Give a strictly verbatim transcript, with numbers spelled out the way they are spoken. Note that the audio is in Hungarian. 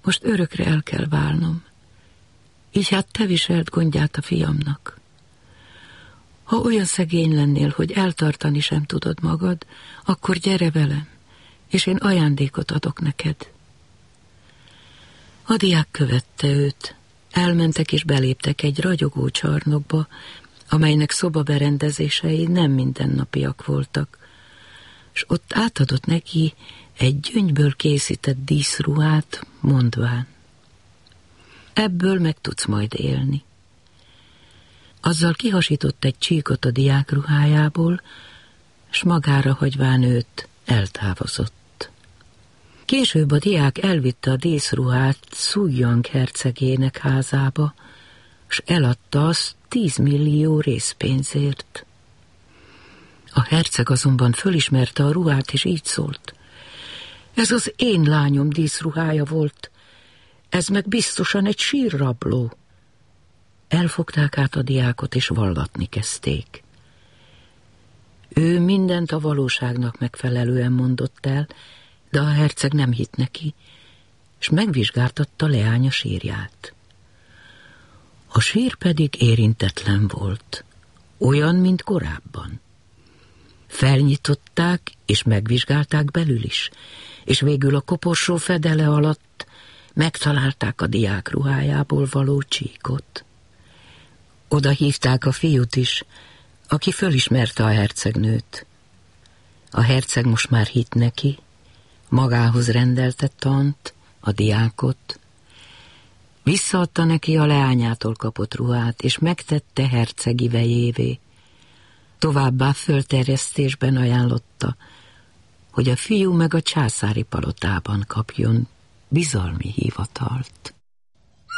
Most örökre el kell válnom. Így hát te viseld gondját a fiamnak. Ha olyan szegény lennél, hogy eltartani sem tudod magad, akkor gyere velem, és én ajándékot adok neked. A diák követte őt. Elmentek és beléptek egy ragyogó csarnokba, amelynek szobaberendezései nem mindennapiak voltak, s ott átadott neki egy gyöngyből készített díszruhát, mondván: ebből meg tudsz majd élni. Azzal kihasított egy csíkot a diák ruhájából, s magára hagyván őt eltávozott. Később a diák elvitte a díszruhát Szújjang hercegének házába, s eladta azt tízmillió részpénzért. A herceg azonban fölismerte a ruhát, és így szólt: ez az én lányom díszruhája volt, ez meg biztosan egy sírrabló. Elfogták át a diákot, és vallatni kezdték. Ő mindent a valóságnak megfelelően mondott el, de a herceg nem hitt neki, és megvizsgáltatta leánya sírját. A sír pedig érintetlen volt, olyan, mint korábban. Felnyitották, és megvizsgálták belül is, és végül a koporsó fedele alatt megtalálták a diák ruhájából való csíkot. Oda hívták a fiút is, aki fölismerte a hercegnőt. A herceg most már hitt neki, magához rendelte Tant, a diákot, visszaadta neki a leányától kapott ruhát, és megtette hercegi vejévé. Továbbá fölterjesztésben ajánlotta, hogy a fiú meg a császári palotában kapjon bizalmi hivatalt.